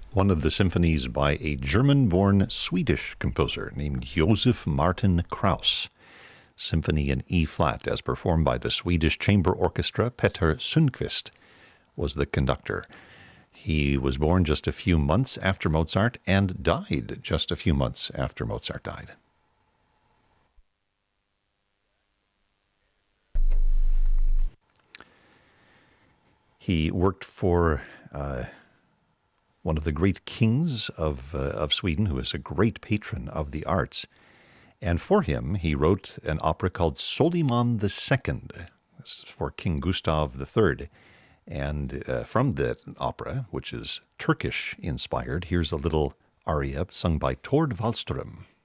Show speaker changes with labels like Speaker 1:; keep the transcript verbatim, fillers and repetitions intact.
Speaker 1: one of the symphonies by a German-born Swedish composer named Josef Martin Krauss. Symphony in E-flat, as performed by the Swedish Chamber Orchestra. Peter Sundqvist was the conductor. He was born just a few months after Mozart and died just a few months after Mozart died. He worked for uh, one of the great kings of, uh, of Sweden, who is a great patron of the arts. And for him, he wrote an opera called Soliman the Second. This is for King Gustav the Third. And uh, from that opera, which is Turkish-inspired, here's a little aria sung by Tord Wallström.